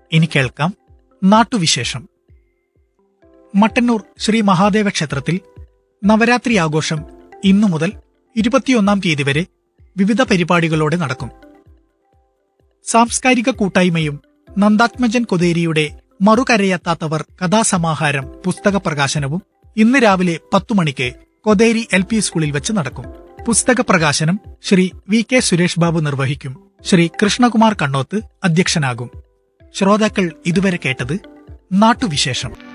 ഇനി കേൾക്കാം നാട്ടുവിശേഷം. മട്ടന്നൂർ ശ്രീ മഹാദേവ ക്ഷേത്രത്തിൽ നവരാത്രി ആഘോഷം ഇന്നു മുതൽ 21 തീയതി വരെ വിവിധ പരിപാടികളോടെ നടക്കും. സാംസ്കാരിക കൂട്ടായ്മയും നന്ദാത്മജൻ കൊതേരിയുടെ മറുകരയെത്താത്തവർ കഥാസമാഹാരം പുസ്തക പ്രകാശനവും ഇന്ന് രാവിലെ 10 മണിക്ക് കൊതേരി LP സ്കൂളിൽ വെച്ച് നടക്കും. പുസ്തക പ്രകാശനം ശ്രീ VK സുരേഷ് ബാബു നിർവഹിക്കും. ശ്രീ കൃഷ്ണകുമാർ കണ്ണോത്ത് അധ്യക്ഷനാകും. ശ്രോതാക്കൾ ഇതുവരെ കേട്ടത് നാട്ടുവിശേഷം.